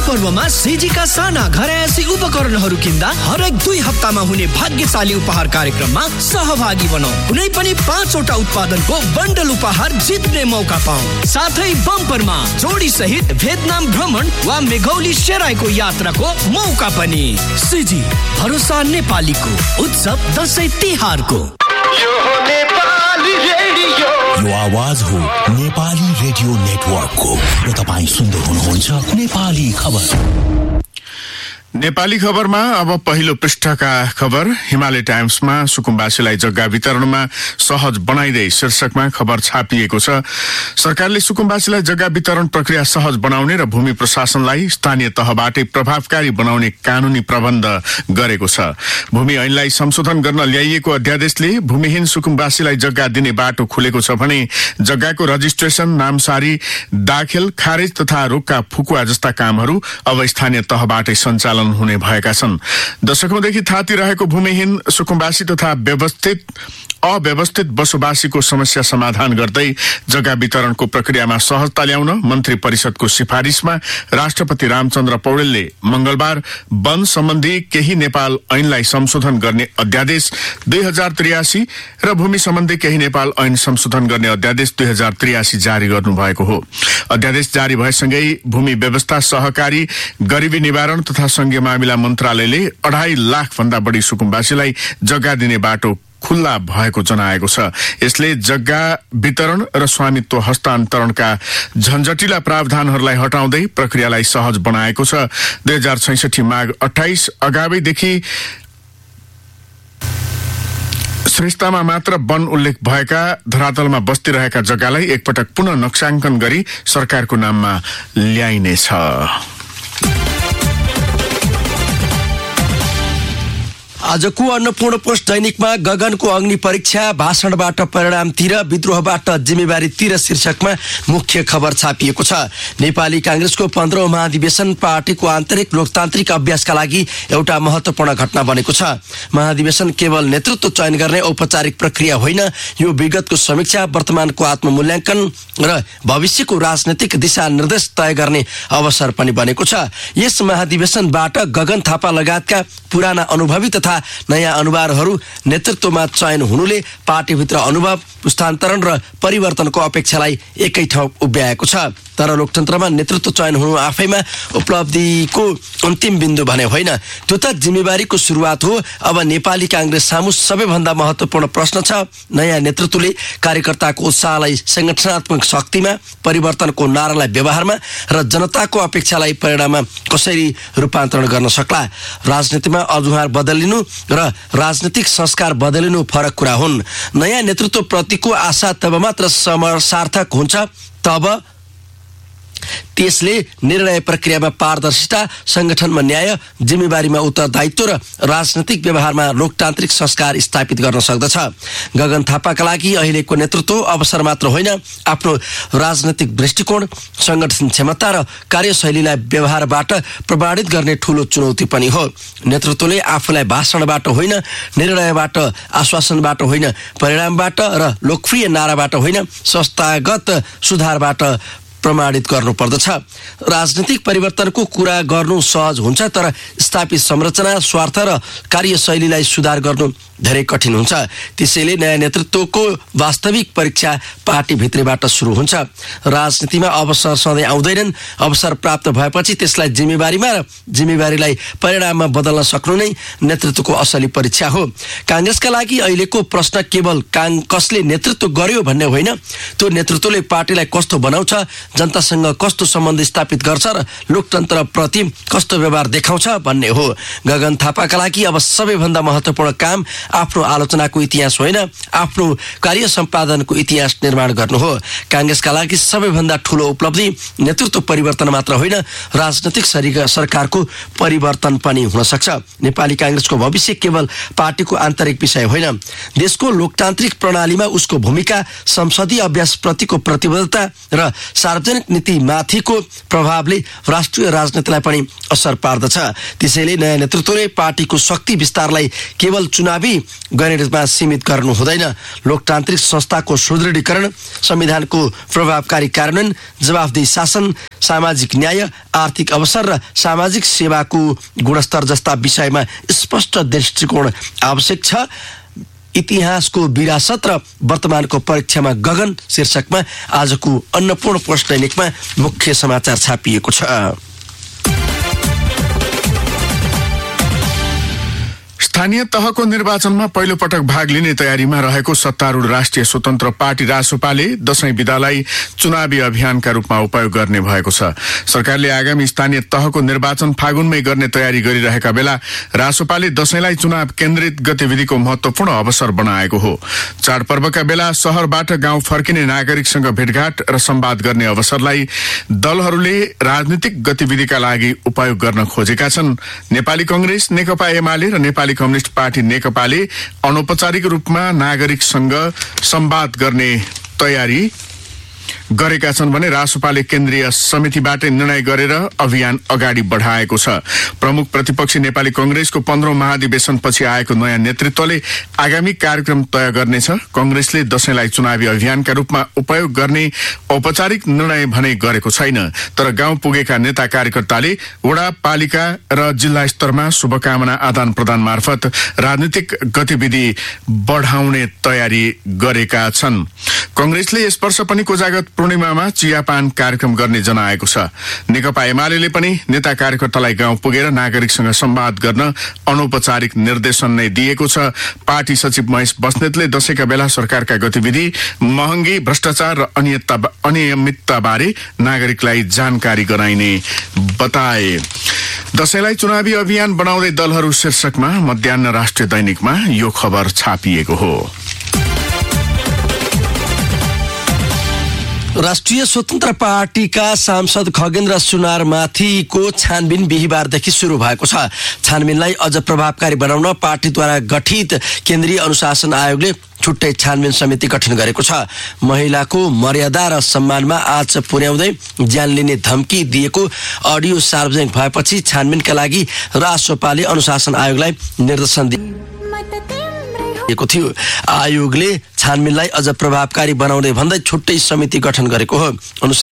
पर्वमा सिजीका साना घरयासी उपकरणहरू किन्दा हरेक 2 हप्तामा हुने भाग्यशाली उपहार कार्यक्रममा सहभागी बनौ। कुनै पनि 5 वटा उत्पादनको बन्डल उपहार जित्ने मौका पाऊ। साथै बम्परमा जोडी सहित भियतनाम भ्रमण वा मेघौली सेराईको यात्राको मौका पनि। सिजी, भरोसा नेपालीको उत्सव दशैं तिहारको। यो आवाज हो नेपाली रेडियो नेटवर्कको र तपाईं सुन्दै हुनुहुन्छ नेपाली खबर। नेपाली खबरमा अब पहिलो पृष्ठका खबर। हिमालय टाइम्समा सुकुम्बासीलाई जग्गा वितरणमा सहज बनाइदै शीर्षकमा खबर छापिएको छ। सरकारले सुकुम्बासीलाई जग्गा वितरण प्रक्रिया सहज बनाउने र भूमि प्रशासनलाई स्थानीय तहबाटै प्रभावकारी बनाउने कानूनी प्रबन्ध गरेको छ। भूमि ऐनलाई संशोधन गर्न ल्याइएको अध्यादेशले भूमिहीन सुकुम्बासीलाई जग्गा दिने बाटो खुलेको छ भने जग्गाको रजिस्ट्रेसन, नामसारी, दाखिल, खारेज तथा रोक्का फुकुवा जस्ता कामहरू अब स्थानीय तहबाटै सञ्चालन हुने भएका छन्। दशकौंदेखि थाती रहेको भूमिहीन सुकुम्बासी तथा अव्यवस्थित बसोबासीको समस्या समाधान गर्दै जग्गा वितरणको प्रक्रियामा सहजता ल्याउन मन्त्री परिषदको सिफारिसमा राष्ट्रपति रामचन्द्र पौडेलले मंगलबार वन सम्बन्धी केही नेपाल ऐनलाई संशोधन गर्ने अध्यादेश 2083 र भूमि सम्बन्धी केही नेपाल ऐन संशोधन गर्ने अध्यादेश 2083 जारी गर्नुभएको हो। अध्यादेश जारी भएसँगै भूमि व्यवस्था, सहकारी, गरिबी निवारण तथा संघीय मामिला मन्त्रालयले 2.5 लाख भन्दा बढी सुकुम्बासीलाई जग्गा दिने बाटो खुल्ला भएको जनाएको छ। यसले जग्गा वितरण र स्वामित्व हस्तान्तरणका झन्झटिला प्रावधानहरूलाई हटाउँदै प्रक्रियालाई सहज बनाएको छ। 2066 माघ 28 अगावैदेखि श्रेष्ठतामा मात्र वन उल्लेख भएका धरातलमा बस्तिरहेका जग्गालाई एकपटक पुनः नक्साङ्कन गरी सरकारको नाममा ल्याइनेछ। आजको अन्नपूर्ण पोस्ट दैनिकमा गगनको अग्नि परीक्षा, भाषणबाट परिणामतिर, विद्रोहबाट जिम्मेवारीतिर शीर्षकमा मुख्य खबर छापिएको छ। नेपाली कांग्रेसको 15औं महाधिवेशन पार्टीको आन्तरिक लोकतान्त्रिक अभ्यासका लागि एउटा महत्वपूर्ण घटना बनेको छ। महाधिवेशन केवल नेतृत्व चयन गर्ने औपचारिक प्रक्रिया होइन, यो विगतको समीक्षा, वर्तमानको आत्ममूल्याङ्कन र भविष्यको राजनीतिक दिशा निर्देश तय गर्ने अवसर पनि बनेको छ। यस महाधिवेशनबाट गगन थापा लगायतका पुराना अनुभवी तथा नयाँ अनुहारहरू नेतृत्वमा चयन हुनुले पार्टीभित्र अनुभव, पुस्तान्तरण र परिवर्तनको अपेक्षालाई एकै ठाउँ उभ्याएको छ। तर लोकतन्त्रमा नेतृत्व चयन हुनु आफैमा उपलब्धिको अन्तिम बिन्दु भने होइन, त्यो त जिम्मेवारीको सुरुवात हो। अब नेपाली कांग्रेस सामु सबैभन्दा महत्वपूर्ण प्रश्न छ, नयाँ नेतृत्वले कार्यकर्ताको उत्साहलाई संगठनात्मक शक्तिमा, परिवर्तनको नारालाई व्यवहारमा र जनताको अपेक्षालाई परिणाममा कसरी रूपान्तरण गर्न सक्ला। राजनीतिमा अनुहार बदलिनु र राजनीतिक संस्कार बदलिनु फरक कुरा हुन्। नयाँ नेतृत्व प्रतिको आशा तब मात्र सार्थक हुन्छ तब त्यसले निर्णय प्रक्रियामा पारदर्शिता, संगठनमा न्याय, जिम्मेवारीमा उत्तरदायित्व र राजनीतिक व्यवहारमा लोकतान्त्रिक संस्कार स्थापित गर्न सक्दछ। गगन थापाका लागि अहिलेको नेतृत्व अवसर मात्र होइन, आफ्नो राजनीतिक दृष्टिकोण, संगठन क्षमता र कार्यशैलीलाई व्यवहारबाट प्रमाणित गर्ने ठूलो चुनौती पनि हो। नेतृत्वले आफूलाई भाषणबाट होइन, निर्णयबाट, आश्वासनबाट होइन, परिणामबाट र लोकप्रिय नाराबाट होइन, संस्थागत सुधारबाट प्रमाणित गर्नुपर्दछ। राजनीतिक परिवर्तनको कुरा गर्नु सहज हुन्छ, तर स्थापित संरचना, स्वार्थ र कार्यशैलीलाई सुधार गर्नु धेरै कठिन हुन्छ। त्यसैले नयाँ नेतृत्वको वास्तविक परीक्षा पार्टीभित्रबाट सुरु हुन्छ। राजनीतिमा अवसर सधैँ आउँदैनन्, अवसर प्राप्त भएपछि त्यसलाई जिम्मेवारीमा र जिम्मेवारीलाई परिणाममा बदल्न सक्नु नै नेतृत्वको असली परीक्षा हो। कांग्रेसका लागि अहिलेको प्रश्न केवल कसले नेतृत्व गर्यो भन्ने होइन, त्यो नेतृत्वले पार्टीलाई कस्तो बनाउँछ, जनतासँग कस्तो सम्बन्ध स्थापित गर्छ र लोकतन्त्र प्रति कस्तो व्यवहार देखाउँछ भन्ने हो। गगन थापाका लागि अब सबैभन्दा महत्वपूर्ण काम आफ्नो आलोचनाको इतिहास होइन, आफ्नो कार्य सम्पादनको इतिहास निर्माण गर्नु हो। कांग्रेसका लागि सबैभन्दा ठूलो उपलब्धि नेतृत्व परिवर्तन मात्र होइन, राजनीतिक सरकारको परिवर्तन पनि हुन सक्छ। नेपाली कांग्रेसको भविष्य केवल पार्टीको आन्तरिक विषय होइन, देशको लोकतान्त्रिक प्रणालीमा उसको भूमिका, संसदीय अभ्यास प्रतिको प्रतिबद्धता र सार्वजनिक नीतिमाथिको प्रभावले राष्ट्रिय राजनीतिलाई पनि असर पार्दछ। त्यसैले नयाँ नेतृत्वले पार्टीको शक्ति विस्तारलाई केवल चुनावी गणितमा सीमित गर्नु हुँदैन। लोकतान्त्रिक संस्थाको सुदृढीकरण, संविधानको प्रभावकारी कार्यान्वयन, जवाफदेही शासन, सामाजिक न्याय, आर्थिक अवसर र सामाजिक सेवाको गुणस्तर जस्ता विषयमा स्पष्ट दृष्टिकोण आवश्यक छ। इतिहासको विरासत र वर्तमानको परीक्षामा गगन शीर्षकमा आजको अन्नपूर्ण पोस्ट दैनिकमा मुख्य समाचार छापिएको छ। स्थानीय तहको निर्वाचनमा पहिलो पटक भाग लिने तयारीमा रहेको सत्तारूढ राष्ट्रिय स्वतन्त्र पार्टी रासोपाले दशैं विदालाई चुनावी अभियानका रूपमा उपयोग गर्ने भएको छ। सरकारले आगामी स्थानीय तहको निर्वाचन फागुनमै गर्ने तयारी गरिरहेका बेला रासोपाले दशैंलाई चुनाव केन्द्रित गतिविधिको महत्वपूर्ण अवसर बनाएको हो। चाडपर्वका बेला शहरबाट गाउँ फर्किने नागरिकसँग भेटघाट र संवाद गर्ने अवसरलाई दलहरूले राजनीतिक गतिविधिका लागि उपयोग गर्न खोजेका छन्। नेपाली कांग्रेस, नेकपा एमाले र नेपाली कम्युनिस्ट पार्टी नेकपाले अनौपचारिक रूपमा नागरिकसँग संवाद गर्ने तयारी गरेका छन् भने रासोपाले केन्द्रीय समितिबाट निर्णय गरेर अभियान अगाडि बढाएको छ। प्रमुख प्रतिपक्षी नेपाली कांग्रेसको 15औं महाधिवेशनपछि आएको नयाँ नेतृत्वले आगामी कार्यक्रम तय गर्नेछ। कांग्रेसले दशैंलाई चुनावी अभियानका रूपमा उपयोग गर्ने औपचारिक निर्णय भने गरेको छैन, तर गाउँ पुगेका नेता कार्यकर्ताले वडा, पालिका र जिल्ला स्तरमा शुभकामना आदान प्रदान मार्फत राजनीतिक गतिविधि बढाउने तयारी गरेका छन्। कांग्रेसले यस वर्ष पनि कोजागत पूर्णिमामा चियापान कार्यक्रम गर्ने जनाएको छ। नेकपा एमाले पनि नेता कार्यकर्तालाई गाउँ पुगेर नागरिकसँग संवाद गर्न अनौपचारिक निर्देशन नै दिएको छ। पार्टी सचिव महेश बस्नेतले दशैंका बेला सरकारका गतिविधि, महँगी, भ्रष्टाचार र अनियमितता बारे नागरिकलाई जानकारी गराइने बताए। दशैंलाई चुनावी अभियान बनाउँदै दलहरू शीर्षकमा मध्याह्न राष्ट्रिय दैनिकमा यो खबर छापिएको हो। राष्ट्रिय स्वतन्त्र पार्टीका सांसद खगेन्द्र सुनारमाथिको छानबिन बिहीबारदेखि सुरु भएको छ। छानबिनलाई अझ प्रभावकारी बनाउन पार्टीद्वारा गठित केन्द्रीय अनुशासन आयोगले छुट्टै छानबिन समिति गठन गरेको छ। महिलाको मर्यादा र सम्मानमा आँच पुर्याउँदै ज्यान लिने धम्की दिएको अडियो सार्वजनिक भएपछि छानबिनका लागि रासोपाले अनुशासन आयोगलाई निर्देशन दिएको थियो। आयोगले छानबिनलाई अझ प्रभावकारी बनाउँदै भन्दै छुट्टै समिति गठन गरेको हो।